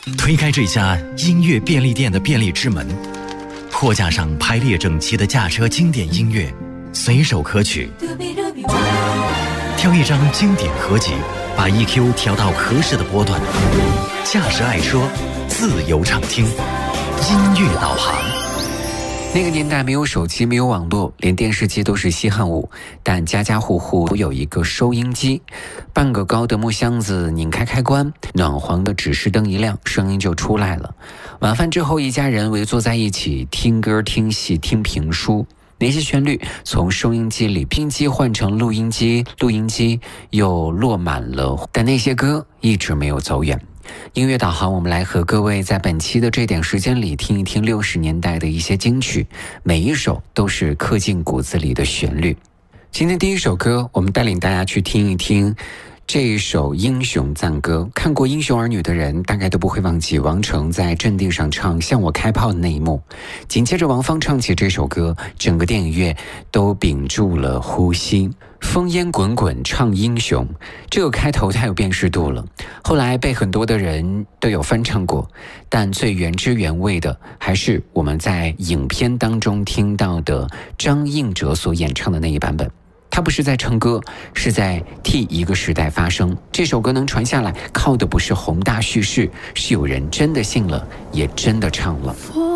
推开这家音乐便利店的便利之门，货架上排列整齐的驾车经典音乐，随手可取。挑一张经典合集，把 EQ 调到合适的波段。驾驶爱车，自由畅听，音乐导航。 那个年代没有手机，没有网络，连电视机都是稀罕物，但家家户户都有一个收音机。半个高的木箱子拧开开关，暖黄的指示灯一亮，声音就出来了。晚饭之后，一家人围坐在一起听歌听戏听评书，那些旋律从收音机里拼机换成录音机，录音机又落满了，但那些歌一直没有走远。音乐导航，我们来和各位在本期的这点时间里听一听60年代的一些金曲，每一首都是刻进骨子里的旋律。今天第一首歌，我们带领大家去听一听这一首英雄赞歌。看过《英雄儿女》的人大概都不会忘记王成在阵地上唱向我开炮的那一幕，紧接着王芳唱起这首歌，整个电影院都屏住了呼吸。烽烟滚滚唱英雄，这个开头太有辨识度了，后来被很多的人都有翻唱过，但最原汁原味的还是我们在影片当中听到的张映哲所演唱的那一版本。他不是在唱歌，是在替一个时代发声。这首歌能传下来，靠的不是宏大叙事，是有人真的信了，也真的唱了。